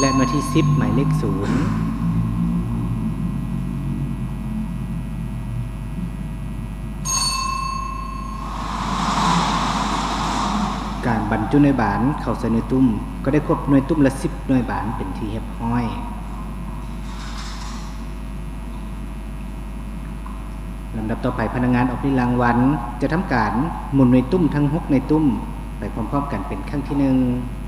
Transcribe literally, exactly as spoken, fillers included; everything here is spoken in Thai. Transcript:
และหน่วยที่สิบหมายเลขศูนย์การบรรจุหน่วยบานเข้าใส่หน่วยตุ้มก็ได้ครบหน่วยตุ้มละสิบหน่วยบานเป็นที่เรียบร้อยลำดับต่อไปพนักงานออกริรางวัลจะทำการหมุนหน่วยตุ้มทั้งหกหน่วยตุ้มไปพร้อมๆกันเป็นครั้งที่หนึ่ง